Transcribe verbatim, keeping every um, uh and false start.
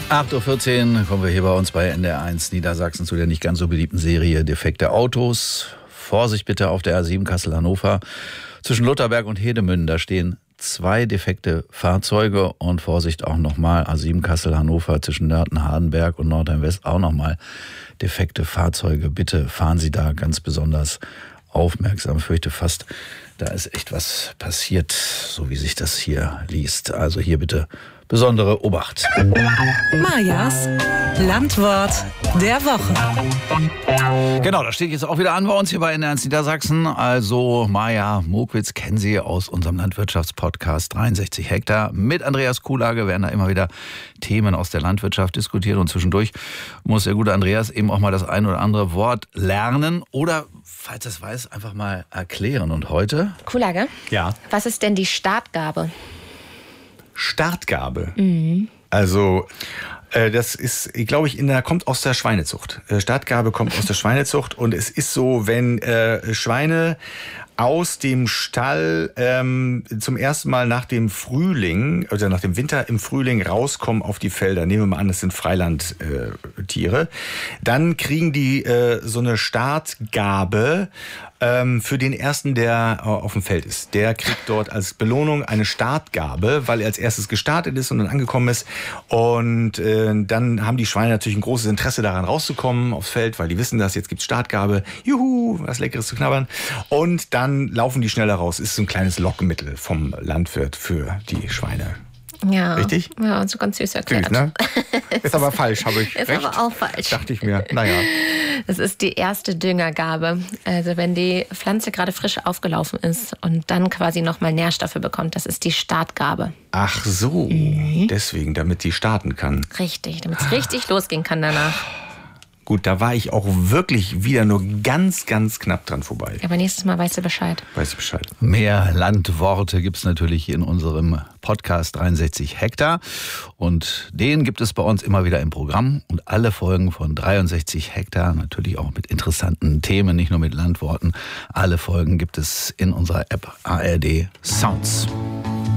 acht Uhr vierzehn kommen wir hier bei uns bei N D R eins Niedersachsen zu der nicht ganz so beliebten Serie Defekte Autos. Vorsicht bitte auf der A sieben Kassel-Hannover. Zwischen Lutherberg und Hedemünden, da stehen zwei defekte Fahrzeuge und Vorsicht auch nochmal A sieben Kassel-Hannover zwischen Nörten-Hardenberg und Nordrhein-West auch nochmal defekte Fahrzeuge. Bitte fahren Sie da ganz besonders aufmerksam. Ich fürchte fast, da ist echt was passiert, so wie sich das hier liest. Also hier bitte besondere Obacht. Majas Landwort der Woche. Genau, das steht jetzt auch wieder an bei uns hier bei N D R eins Niedersachsen. Also Maja Mokwitz kennen Sie aus unserem Landwirtschaftspodcast dreiundsechzig Hektar. Mit Andreas Kuhlage werden da immer wieder Themen aus der Landwirtschaft diskutiert. Und zwischendurch muss der gute Andreas eben auch mal das ein oder andere Wort lernen oder, falls er es weiß, einfach mal erklären. Und heute? Kuhlage? Ja. Was ist denn die Startgabe? Startgabe. Mhm. Also äh, das ist, glaube ich, in der kommt aus der Schweinezucht. Äh, Startgabe kommt aus der Schweinezucht und es ist so, wenn äh, Schweine aus dem Stall ähm, zum ersten Mal nach dem Frühling, also nach dem Winter im Frühling rauskommen auf die Felder. Nehmen wir mal an, das sind Freilandtiere. Äh, Dann kriegen die äh, so eine Startgabe ähm, für den ersten, der äh, auf dem Feld ist. Der kriegt dort als Belohnung eine Startgabe, weil er als erstes gestartet ist und dann angekommen ist. Und äh, dann haben die Schweine natürlich ein großes Interesse daran rauszukommen aufs Feld, weil die wissen, dass jetzt gibt's Startgabe. Juhu, was Leckeres zu knabbern. Und dann Dann laufen die schneller raus. Ist so ein kleines Lockmittel vom Landwirt für die Schweine. Ja. Richtig? Ja, so ganz süß erklärt. Süß, ne? Ist aber falsch, habe ich Ist recht? aber auch falsch. Dachte ich mir, naja. Das ist die erste Düngergabe. Also wenn die Pflanze gerade frisch aufgelaufen ist und dann quasi nochmal Nährstoffe bekommt, das ist die Startgabe. Ach so, mhm. Deswegen, damit sie starten kann. Richtig, damit es richtig losgehen kann danach. Gut, da war ich auch wirklich wieder nur ganz, ganz knapp dran vorbei. Aber nächstes Mal weißt du Bescheid. Weiß ich Bescheid. Mehr Landworte gibt es natürlich in unserem Podcast dreiundsechzig Hektar. Und den gibt es bei uns immer wieder im Programm. Und alle Folgen von dreiundsechzig Hektar, natürlich auch mit interessanten Themen, nicht nur mit Landworten. Alle Folgen gibt es in unserer App A R D Sounds.